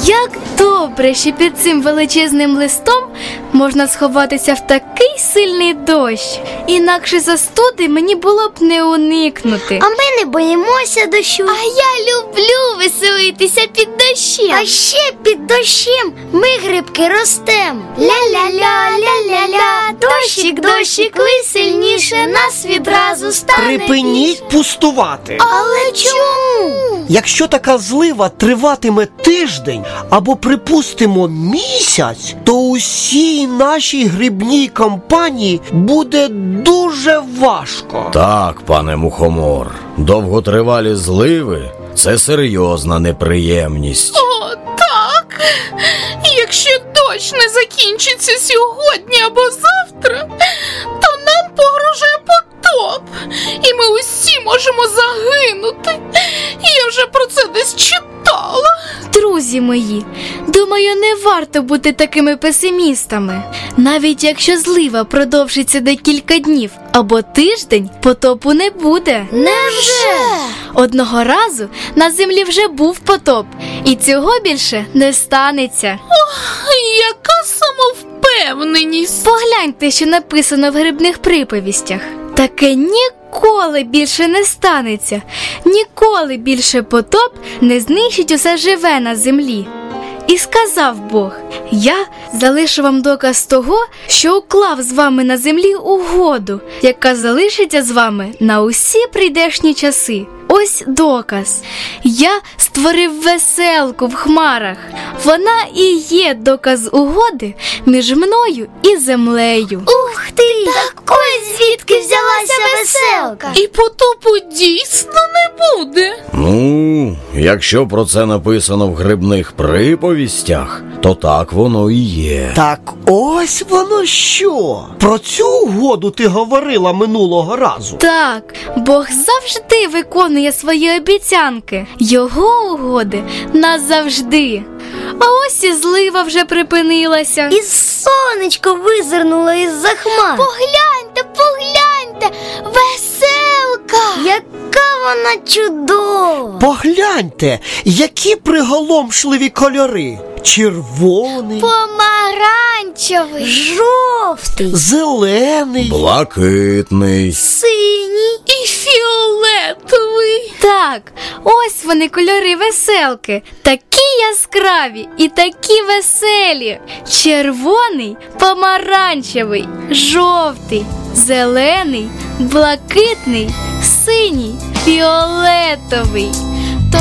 Як добре, що під цим величезним листом можна сховатися в такий сильний дощ. Інакше застуди мені було б не уникнути. А ми не боїмося дощу. А я люблю веселитися під дощем. А ще під дощем ми грибки ростем. Ля-ля-ля, ля-ля-ля, дощик, дощик, лий сильніше, нас відразу стане. Припиніть пустувати. Але чому? Якщо така злива триватиме тиждень або, припустимо, місяць, то усій нашій грибній кампанії буде дуже важко. Так, пане Мухомор, довготривалі зливи – це серйозна неприємність. О, так! Якщо дощ не закінчиться сьогодні або завтра, то нам погрожує потоп, і ми усі можемо загинути. Я вже про це десь читала. Друзі мої, думаю, не варто бути такими песимістами. Навіть якщо злива продовжиться декілька днів або тиждень, потопу не буде. Невже? Одного разу на землі вже був потоп, і цього більше не станеться. Яка самовпевненість! Погляньте, що написано в грибних приповістях. Таке ніколи більше не станеться. Ніколи більше потоп не знищить усе живе на землі. І сказав Бог: я залишу вам доказ того, що уклав з вами на землі угоду, яка залишиться з вами на усі прийдешні часи. Ось доказ. Я створив веселку в хмарах. Вона і є доказ угоди між мною і землею. Ух ти! Так ось звідки взялася веселка. І потопу дійсно не буде. Ну, якщо про це написано в грибних приповістях, то так воно і є. Так ось воно що? Про цю угоду ти говорила минулого разу. Так, Бог завжди виконує свої обіцянки. Його угоди назавжди. А ось і злива вже припинилася. І сонечко визирнуло із-за хмар. Погляньте, погляньте, веселка! Яка вона чудова! Погляньте, які приголомшливі кольори. Червоний, Помаранчевий, Жовтий, зелений, Блакитний. синій. і фіолетовий. Так, ось вони кольори веселки. Такі яскраві і такі веселі. Червоний, помаранчевий, жовтий, зелений, блакитний, синій, фіолетовий.